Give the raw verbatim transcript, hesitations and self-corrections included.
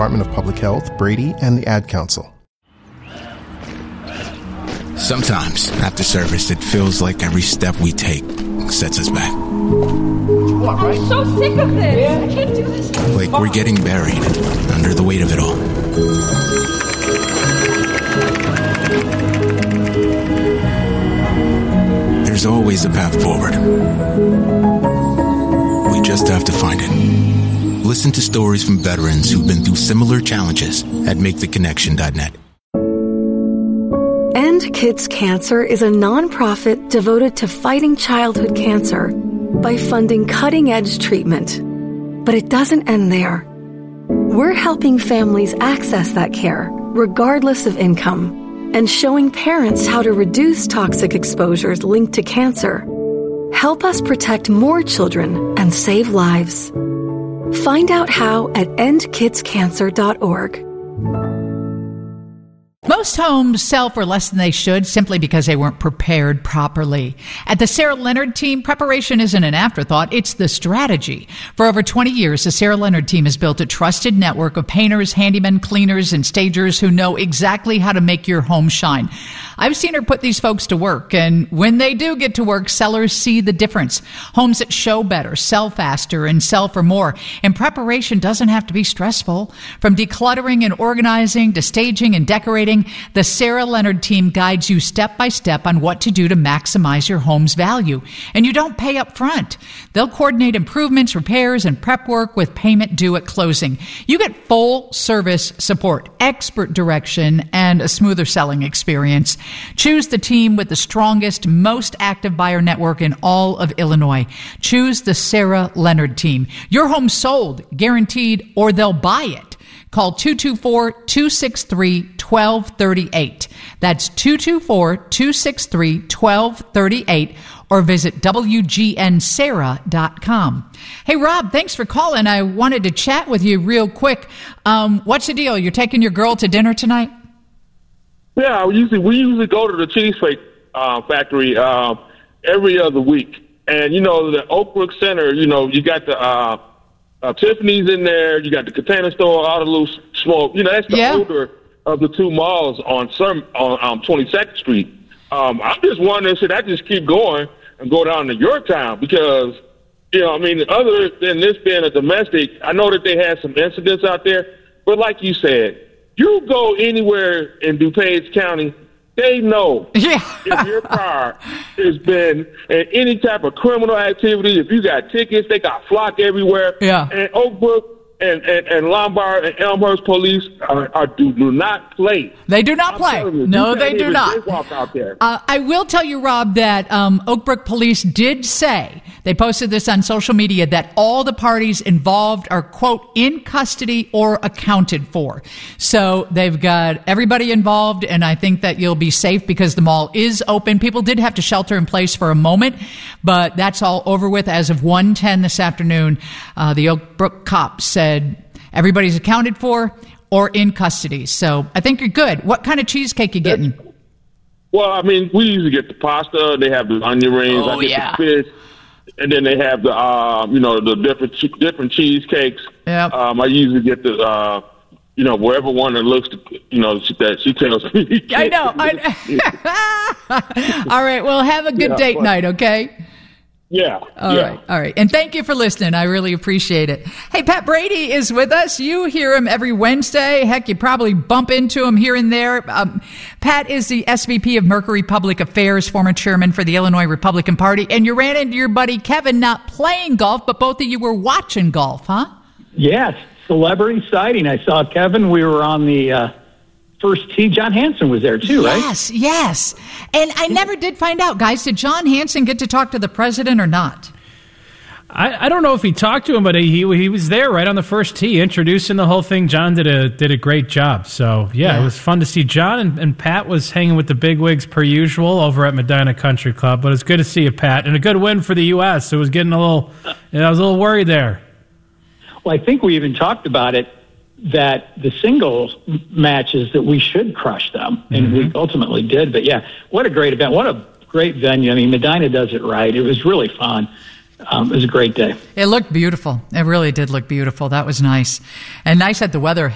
Department of Public Health, Brady, and the Ad Council. Sometimes, after service, it feels like every step we take sets us back. I'm so sick of this. I can't do this. Like we're getting buried under the weight of it all. There's always a path forward. We just have to find it. Listen to stories from veterans who've been through similar challenges at make the connection dot net. End Kids Cancer is a nonprofit devoted to fighting childhood cancer by funding cutting-edge treatment. But it doesn't end there. We're helping families access that care, regardless of income, and showing parents how to reduce toxic exposures linked to cancer. Help us protect more children and save lives. Find out how at end kids cancer dot org. Most homes sell for less than they should simply because they weren't prepared properly. At the Sarah Leonard team, preparation isn't an afterthought, it's the strategy. For over twenty years, the Sarah Leonard team has built a trusted network of painters, handymen, cleaners, and stagers who know exactly how to make your home shine. I've seen her put these folks to work, and when they do get to work, sellers see the difference. Homes that show better, sell faster, and sell for more. And preparation doesn't have to be stressful. From decluttering and organizing to staging and decorating, the Sarah Leonard team guides you step by step on what to do to maximize your home's value. And you don't pay up front. They'll coordinate improvements, repairs, and prep work with payment due at closing. You get full service support, expert direction, and a smoother selling experience. Choose the team with the strongest, most active buyer network in all of Illinois. Choose the Sarah Leonard team. Your home's sold, guaranteed, or they'll buy it. Call two two four, two six three, one two three eight. That's two two four, two six three, one two three eight, or visit W G N Sarah dot com. Hey, Rob, thanks for calling. I wanted to chat with you real quick. Um, what's the deal? You're taking your girl to dinner tonight? Yeah, we usually we usually go to the Cheesecake uh, Factory uh, every other week. And, you know, the Oak Brook Center, you know, you got the uh, uh, Tiffany's in there, you got the Container Store, Auto Loose Smoke. You know, that's the yeah. older of the two malls on some on um, twenty-second Street. Um, I'm just wondering, should I just keep going and go down to Yorktown? Because, you know, I mean, other than this being a domestic, I know that they had some incidents out there. But like you said, you go anywhere in DuPage County, they know yeah. if your car has been in any type of criminal activity, if you got tickets, they got flock everywhere. Yeah. And Oak Brook and, and, and Lombard and Elmhurst police are, are do, do not play. They do not I'm play. You, no, they do not. They walk out there. Uh, I will tell you, Rob, that um, Oak Brook Police did say, they posted this on social media, that all the parties involved are, quote, in custody or accounted for. So they've got everybody involved, and I think that you'll be safe because the mall is open. People did have to shelter in place for a moment, but that's all over with. As of one ten this afternoon, uh, the Oak Brook cops said everybody's accounted for or in custody. So I think you're good. What kind of cheesecake you getting? Well, I mean, we usually get the pasta. They have the onion rings. Oh, I get yeah. the fish. And then they have the, uh, you know, the different different cheesecakes. Yep. Um, I usually get the, uh, you know, wherever one that looks, you know, that she tells me. I know. I, all right. Well, have a good Yeah, date but, night, okay? Yeah. All yeah. right. All right. And thank you for listening. I really appreciate it. Hey, Pat Brady is with us. You hear him every Wednesday. Heck, you probably bump into him here and there. Um, Pat is the S V P of Mercury Public Affairs, former chairman for the Illinois Republican Party. And you ran into your buddy Kevin not playing golf, but both of you were watching golf, huh? Yes. Celebrity sighting. I saw Kevin. We were on the uh, first tee. John Hanson was there too, right? Yes, yes. And I never did find out, guys, did John Hanson get to talk to the president or not? I, I don't know if he talked to him, but he he was there right on the first tee, introducing the whole thing. John did a did a great job. So, yeah, yeah. It was fun to see John, and, and Pat was hanging with the bigwigs per usual over at Medina Country Club. But it's good to see you, Pat, and a good win for the U S. It was getting a little, you know, I was a little worried there. Well, I think we even talked about it, that the singles matches that we should crush them, and mm-hmm. we ultimately did. But, yeah, what a great event. What a great venue. I mean, Medina does it right. It was really fun. Um, it was a great day. It looked beautiful. It really did look beautiful. That was nice. And nice that the weather